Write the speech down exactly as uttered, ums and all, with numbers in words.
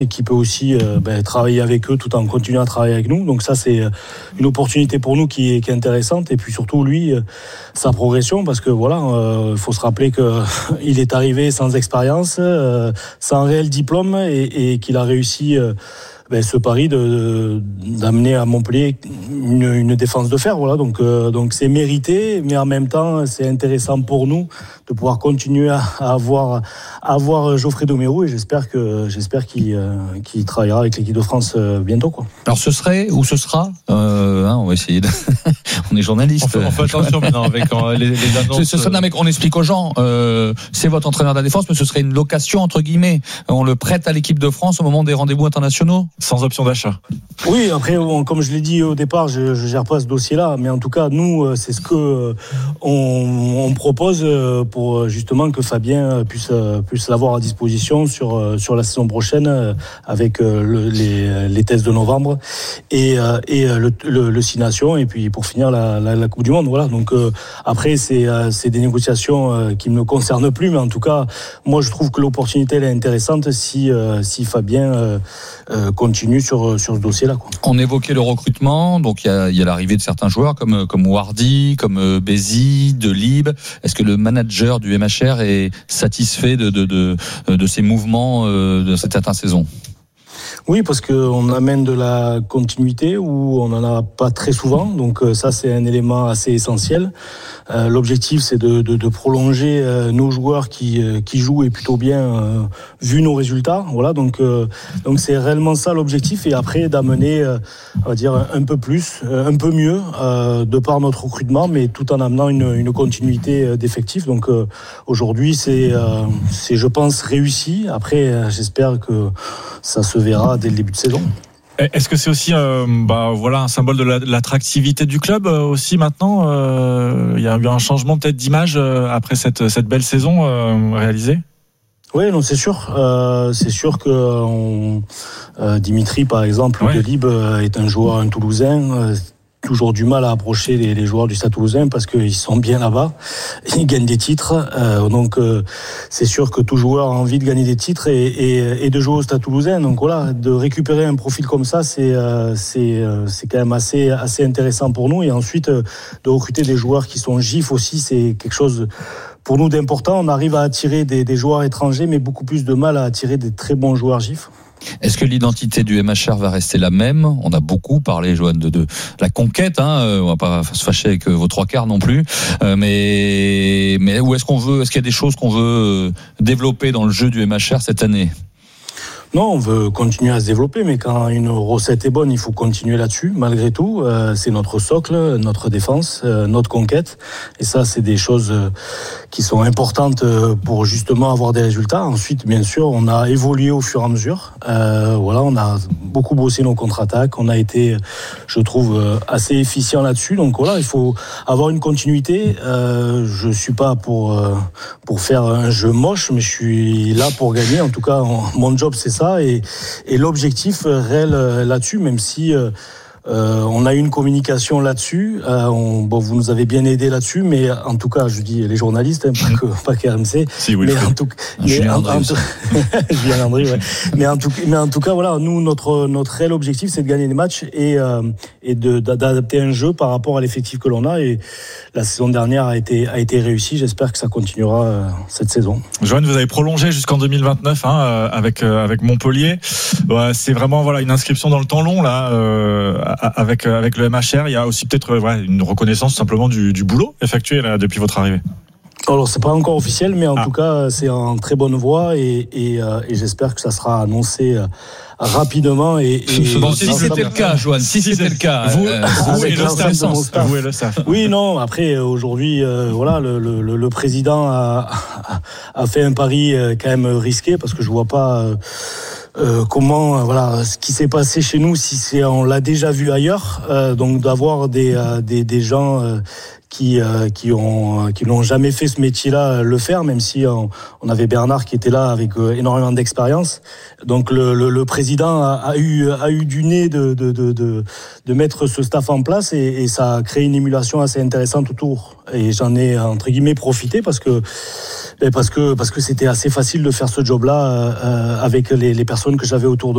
et qui peut aussi euh, ben, travailler avec eux tout en continuant à travailler avec nous. Donc ça, c'est une opportunité pour nous qui est, qui est intéressante. Et puis surtout, lui, euh, sa progression, parce que voilà, il euh, faut se rappeler qu'il est arrivé sans expérience, euh, sans réel diplôme, et, et qu'il a réussi euh, ben, ce pari de, de, d'amener à Montpellier une, une défense de fer. Voilà. Donc, euh, donc c'est mérité, mais en même temps, c'est intéressant pour nous de pouvoir continuer à, à avoir, à avoir Geoffrey Domerou, et j'espère, que, j'espère qu'il, euh, qu'il travaillera avec l'équipe de France euh, bientôt. Quoi. Alors ce serait, ou ce sera, euh, hein, on va essayer de... on est journaliste. On fait, on fait attention maintenant avec euh, les, les annonces. Ce, ce serait, non, mais on explique aux gens, euh, c'est votre entraîneur de la défense, mais ce serait une location, entre guillemets. On le prête à l'équipe de France au moment des rendez-vous internationaux. Sans option d'achat. Oui, après, bon, comme je l'ai dit au départ, je ne gère pas ce dossier-là, mais en tout cas, nous, c'est ce que euh, on, on propose pour justement que Fabien puisse, puisse l'avoir à disposition sur, sur la saison prochaine avec le, les, les tests de novembre et, et le, le, le Six Nations, et puis pour finir la, la, la Coupe du Monde. Voilà. Donc euh, après, c'est, c'est des négociations euh, qui ne me concernent plus, mais en tout cas, moi, je trouve que l'opportunité elle est intéressante si, euh, si Fabien euh, euh, continue sur, sur ce dossier-là. Quoi. On évoquait le recrutement, donc il y a, il y a l'arrivée de certains joueurs comme, comme Wardy, comme Bézi, Delib. Est-ce que le manager du M H R est satisfait de, de, de, de ces mouvements de cette intersaison ? Oui, parce qu'on amène de la continuité où on n'en a pas très souvent. Donc ça, c'est un élément assez essentiel. Euh, l'objectif, c'est de, de, de prolonger euh, nos joueurs qui, euh, qui jouent et plutôt bien euh, vu nos résultats. Voilà, donc, euh, donc c'est réellement ça l'objectif. Et après, d'amener, euh, on va dire, un peu plus, un peu mieux euh, de par notre recrutement, mais tout en amenant une, une continuité d'effectifs. Donc euh, aujourd'hui, c'est, euh, c'est, je pense, réussi. Après, euh, j'espère que ça se verra dès le début de saison. Est-ce que c'est aussi euh, bah, voilà, un symbole de, la, de l'attractivité du club euh, aussi maintenant euh, il y a eu un changement peut-être d'image euh, après cette, cette belle saison euh, réalisée ? Oui, non, c'est sûr. Euh, c'est sûr que on, euh, Dimitri, par exemple, ouais. Delib est un joueur, un Toulousain. Euh, toujours du mal à approcher les, les joueurs du Stade Toulousain parce qu'ils sont bien là-bas, ils gagnent des titres, euh, donc euh, c'est sûr que tout joueur a envie de gagner des titres et, et, et de jouer au Stade Toulousain. Donc voilà, de récupérer un profil comme ça, c'est euh, c'est euh, c'est quand même assez assez intéressant pour nous. Et ensuite euh, de recruter des joueurs qui sont gifs aussi, c'est quelque chose pour nous d'important. On arrive à attirer des, des joueurs étrangers, mais beaucoup plus de mal à attirer des très bons joueurs gifs. Est-ce que l'identité du M H R va rester la même ? On a beaucoup parlé, Johan, de, de la conquête. Hein, on va pas se fâcher avec vos trois quarts non plus. Euh, mais mais où est-ce qu'on veut ? Est-ce qu'il y a des choses qu'on veut développer dans le jeu du M H R cette année ? Non, on veut continuer à se développer, mais quand une recette est bonne, il faut continuer là-dessus, malgré tout. Euh, c'est notre socle, notre défense, euh, notre conquête. Et ça, c'est des choses euh, qui sont importantes pour justement avoir des résultats. Ensuite, bien sûr, on a évolué au fur et à mesure. Euh, voilà, on a beaucoup bossé nos contre-attaques. On a été, je trouve, assez efficient là-dessus. Donc voilà, il faut avoir une continuité. Euh, je suis pas pour, euh, pour faire un jeu moche, mais je suis là pour gagner. En tout cas, on, mon job, c'est ça. Et, et l'objectif réel là-dessus, même si euh, euh, on a eu une communication là-dessus, euh, on, bon, vous nous avez bien aidé là-dessus, mais en tout cas, je dis les journalistes, hein, pas que pas qu'R M C, si, oui, mais en tout, Julien André, Julien André, ouais. mais en tout, mais en tout cas, voilà, nous notre notre réel objectif, c'est de gagner des matchs et euh, et de d'adapter un jeu par rapport à l'effectif que l'on a. Et la saison dernière a été a été réussie. J'espère que ça continuera euh, cette saison. Johan, vous avez prolongé jusqu'en deux mille vingt-neuf hein, euh, avec euh, avec Montpellier. Ouais, c'est vraiment voilà une inscription dans le temps long là. Euh, avec avec le M H R, il y a aussi peut-être ouais, une reconnaissance simplement du, du boulot effectué là, depuis votre arrivée. Alors c'est pas encore officiel, mais en ah. tout cas c'est en très bonne voie et, et, euh, et j'espère que ça sera annoncé euh, rapidement. Et, et bon, si c'était le cas, Johan, si, si c'était le cas, vous, euh, vous, et le staff, vous et le staff. Oui, non. Après aujourd'hui, euh, voilà, le, le, le président a, a fait un pari euh, quand même risqué parce que je vois pas. Euh, Euh, comment euh, voilà ce qui s'est passé chez nous si c'est on l'a déjà vu ailleurs euh, donc d'avoir des, euh, des des gens euh, qui euh, qui ont qui n'ont jamais fait ce métier-là le faire, même si on, on avait Bernard qui était là avec euh, énormément d'expérience. Donc le, le, le président a, a eu a eu du nez de de de de, de mettre ce staff en place et, et ça a créé une émulation assez intéressante autour. Et j'en ai entre guillemets profité parce que parce que parce que c'était assez facile de faire ce job-là euh, avec les, les personnes que j'avais autour de moi.